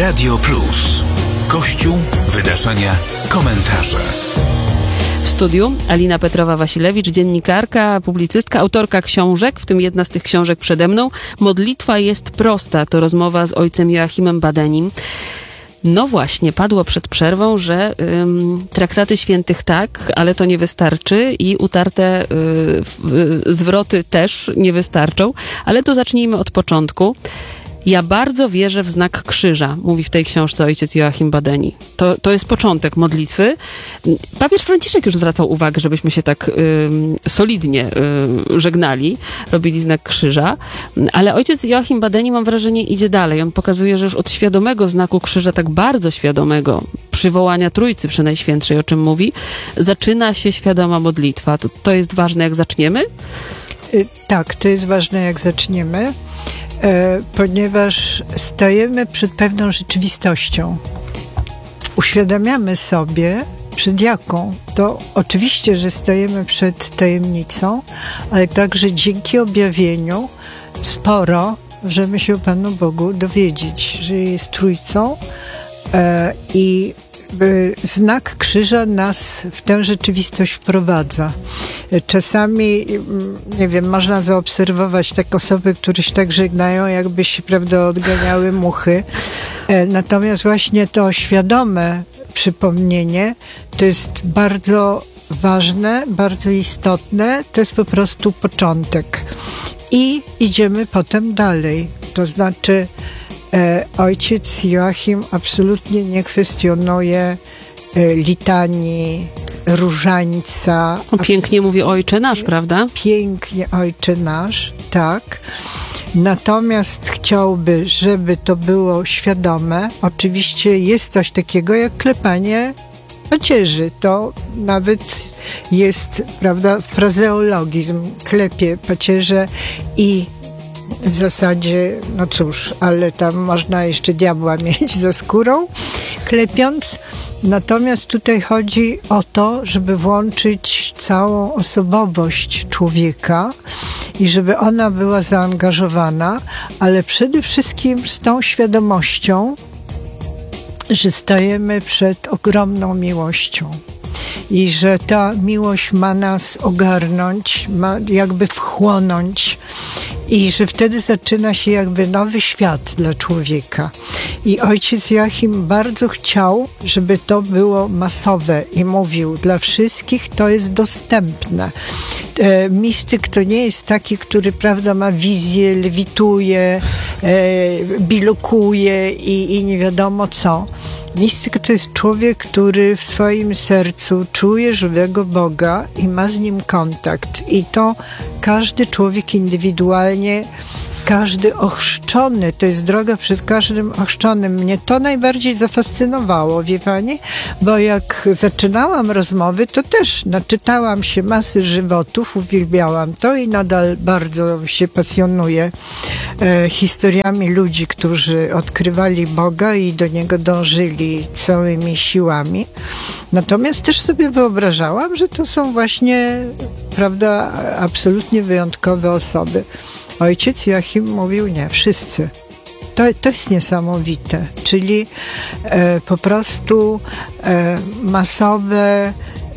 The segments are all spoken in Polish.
Radio Plus. Kościół, wydarzenia, komentarze. W studiu Alina Petrowa-Wasilewicz, dziennikarka, publicystka, autorka książek, w tym jedna z tych książek przede mną. Modlitwa jest prosta. To rozmowa z ojcem Joachimem Badenim. No właśnie, padło przed przerwą, że traktaty świętych tak, ale to nie wystarczy i utarte zwroty też nie wystarczą. Ale to zacznijmy od początku. Ja bardzo wierzę w znak krzyża, mówi w tej książce ojciec Joachim Badeni. To jest początek modlitwy. Papież Franciszek już zwracał uwagę, żebyśmy się tak solidnie żegnali, robili znak krzyża, ale ojciec Joachim Badeni, mam wrażenie, idzie dalej. On pokazuje, że już od świadomego znaku krzyża, tak bardzo świadomego, przywołania Trójcy Przenajświętszej, o czym mówi, zaczyna się świadoma modlitwa. To jest ważne, jak zaczniemy? Tak, to jest ważne, jak zaczniemy, ponieważ stajemy przed pewną rzeczywistością. Uświadamiamy sobie, przed jaką. To oczywiście, że stajemy przed tajemnicą, ale także dzięki objawieniu sporo możemy się o Panu Bogu dowiedzieć, że jest Trójcą i znak krzyża nas w tę rzeczywistość wprowadza. Czasami, nie wiem, można zaobserwować tak osoby, które się tak żegnają, jakby się, prawda, odganiały muchy. Natomiast właśnie to świadome przypomnienie to jest bardzo ważne, bardzo istotne. To jest po prostu początek. I idziemy potem dalej. To znaczy ojciec Joachim absolutnie nie kwestionuje litanii, różańca. On pięknie mówi Ojcze Nasz, prawda? Pięknie Ojcze Nasz, tak. Natomiast chciałby, żeby to było świadome. Oczywiście jest coś takiego jak klepanie pacierzy. To nawet jest, prawda, frazeologizm. Klepie pacierze i w zasadzie, no cóż, ale tam można jeszcze diabła mieć za skórą, klepiąc. Natomiast tutaj chodzi o to, żeby włączyć całą osobowość człowieka i żeby ona była zaangażowana, ale przede wszystkim z tą świadomością, że stajemy przed ogromną miłością. I że ta miłość ma nas ogarnąć, ma jakby wchłonąć i że wtedy zaczyna się jakby nowy świat dla człowieka. I ojciec Joachim bardzo chciał, żeby to było masowe i mówił, dla wszystkich to jest dostępne. Mistyk to nie jest taki, który, prawda, ma wizję, lewituje, bilokuje i nie wiadomo co. Mistyk to jest człowiek, który w swoim sercu czuje żywego Boga i ma z Nim kontakt. I to każdy człowiek indywidualnie, każdy ochrzczony, to jest droga przed każdym ochrzczonym. Mnie to najbardziej zafascynowało, wie pani? Bo jak zaczynałam rozmowy, to też naczytałam się masy żywotów, uwielbiałam to i nadal bardzo się pasjonuję historiami ludzi, którzy odkrywali Boga i do Niego dążyli całymi siłami. Natomiast też sobie wyobrażałam, że to są właśnie, prawda, absolutnie wyjątkowe osoby. Ojciec Joachim mówił, nie, wszyscy. To jest niesamowite. Czyli po prostu masowe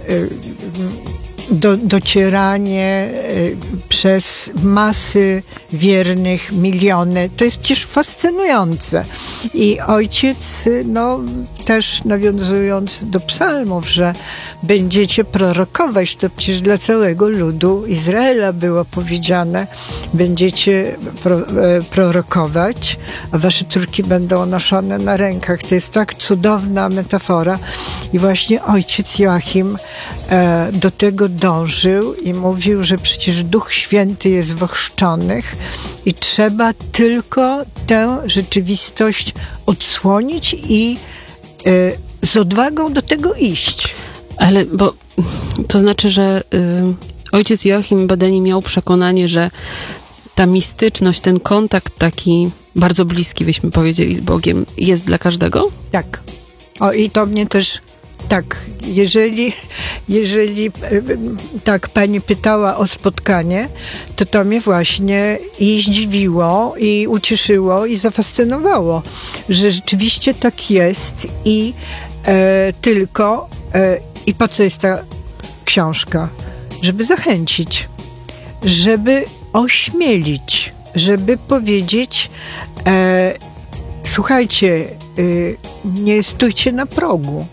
docieranie przez masy wiernych, miliony. To jest przecież fascynujące. I ojciec, no też nawiązując do psalmów, że będziecie prorokować, to przecież dla całego ludu Izraela było powiedziane, będziecie prorokować, a wasze córki będą noszone na rękach. To jest tak cudowna metafora. I właśnie ojciec Joachim do tego dążył i mówił, że przecież Duch Święty jest w ochrzczonych i trzeba tylko tę rzeczywistość odsłonić i z odwagą do tego iść. Ale bo to znaczy, że ojciec Joachim Badeni miał przekonanie, że ta mistyczność, ten kontakt taki bardzo bliski, byśmy powiedzieli, z Bogiem, jest dla każdego? Tak. O, i to mnie też Tak, jeżeli tak pani pytała o spotkanie, to mnie właśnie i zdziwiło, i ucieszyło, i zafascynowało, że rzeczywiście tak jest i i po co jest ta książka? Żeby zachęcić, żeby ośmielić, żeby powiedzieć słuchajcie, nie stójcie na progu.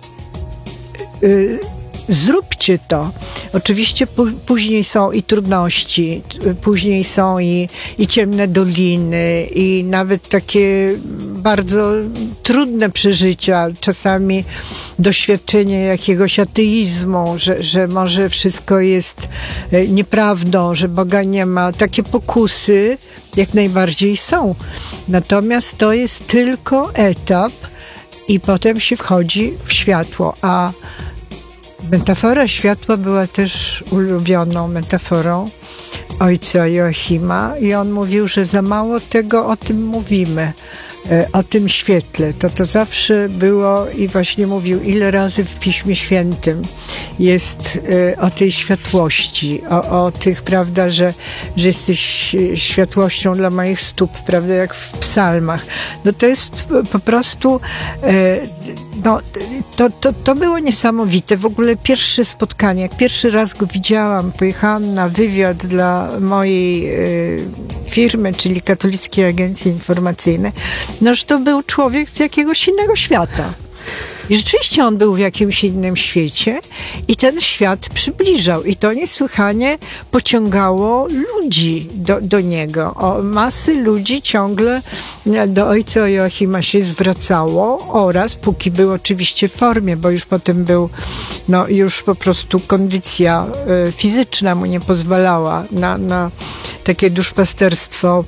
Zróbcie to. Oczywiście później są i trudności, później są i ciemne doliny, i nawet takie bardzo trudne przeżycia, czasami doświadczenie jakiegoś ateizmu, że może wszystko jest nieprawdą, że Boga nie ma. Takie pokusy jak najbardziej są. Natomiast to jest tylko etap i potem się wchodzi w światło, a metafora światła była też ulubioną metaforą ojca Joachima i on mówił, że za mało tego o tym mówimy, o tym świetle. To zawsze było i właśnie mówił, ile razy w Piśmie Świętym jest o tej światłości, o tych, prawda, że jesteś światłością dla moich stóp, prawda, jak w psalmach. No to jest po prostu to było niesamowite. W ogóle pierwsze spotkanie, jak pierwszy raz go widziałam, pojechałam na wywiad dla mojej firmy, czyli Katolickiej Agencji Informacyjnej, że to był człowiek z jakiegoś innego świata. I rzeczywiście on był w jakimś innym świecie i ten świat przybliżał. I to niesłychanie pociągało ludzi do niego. Masy ludzi ciągle do ojca Joachima się zwracało oraz, póki był oczywiście w formie, bo już potem był, już po prostu kondycja fizyczna mu nie pozwalała na takie duszpasterstwo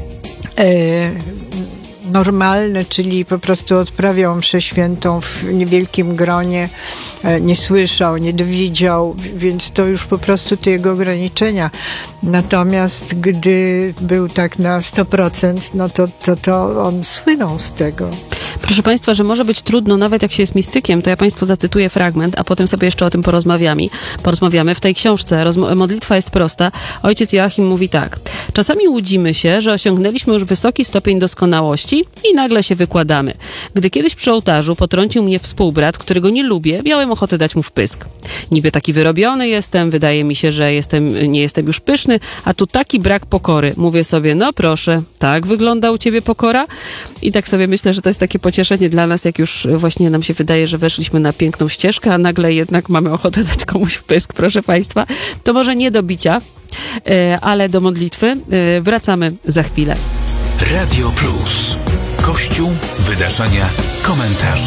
normalne, czyli po prostu odprawiał mszę świętą w niewielkim gronie, nie słyszał, nie dowiedział, więc to już po prostu te jego ograniczenia. Natomiast gdy był tak na 100%, to on słynął z tego. Proszę Państwa, że może być trudno, nawet jak się jest mistykiem, to ja Państwu zacytuję fragment, a potem sobie jeszcze o tym porozmawiamy. W tej książce Modlitwa jest prosta. Ojciec Joachim mówi tak. Czasami łudzimy się, że osiągnęliśmy już wysoki stopień doskonałości i nagle się wykładamy. Gdy kiedyś przy ołtarzu potrącił mnie współbrat, którego nie lubię, miałem ochotę dać mu wpysk. Niby taki wyrobiony jestem, wydaje mi się, że nie jestem już pyszny, a tu taki brak pokory. Mówię sobie, no proszę, tak wygląda u ciebie pokora? I tak sobie myślę, że to jest takie pocieszenie dla nas, jak już właśnie nam się wydaje, że weszliśmy na piękną ścieżkę, a nagle jednak mamy ochotę dać komuś wpysk, proszę Państwa. To może nie do bicia, ale do modlitwy. Wracamy za chwilę. Radio Plus. Kościół, wydarzenia, komentarze.